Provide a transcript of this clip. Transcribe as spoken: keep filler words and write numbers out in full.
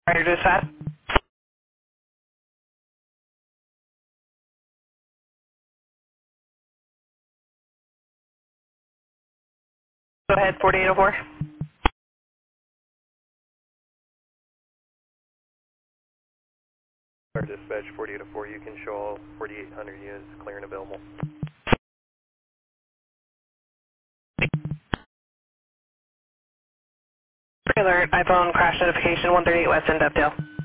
Roger, dispatch. Go ahead, forty-eight oh four. Our dispatch forty-eight oh four, you can show all forty-eight hundred units clear and available. Alert, iPhone crash notification one thirty-eight West in Dovetail.